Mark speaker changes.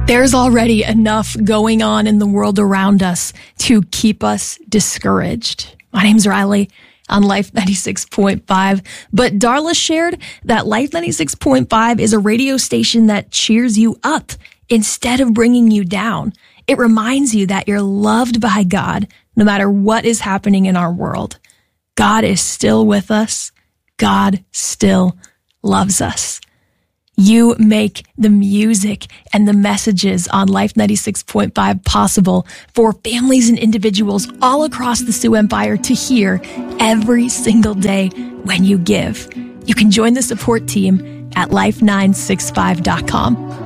Speaker 1: There's already enough going on in the world around us to keep us discouraged. My name's Riley on Life 96.5, but Darla shared that Life 96.5 is a radio station that cheers you up instead of bringing you down. It reminds you that you're loved by God no matter what is happening in our world. God is still with us. God still loves us. You make the music and the messages on Life 96.5 possible for families and individuals all across the Sioux Empire to hear every single day when you give. You can join the support team at life965.com.